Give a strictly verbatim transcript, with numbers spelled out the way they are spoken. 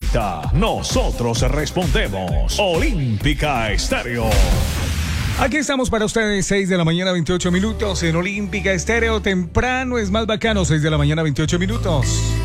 necesita, nosotros respondemos. Olímpica Estéreo. Aquí estamos para ustedes, seis de la mañana, veintiocho minutos en Olímpica Estéreo. Temprano es más bacano, seis de la mañana, veintiocho minutos.